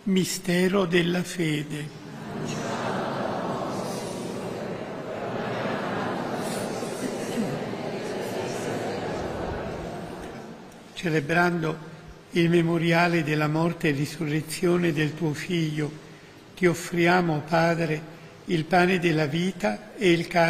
Mistero della fede. Celebrando il memoriale della morte e risurrezione del tuo Figlio, ti offriamo, Padre, il pane della vita e il